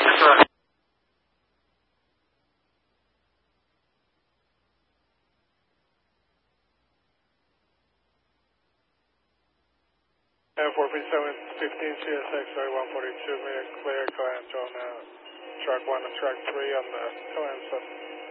43715 CSX 142 minute clear, go ahead and join track 1 and track 3 on the LM7.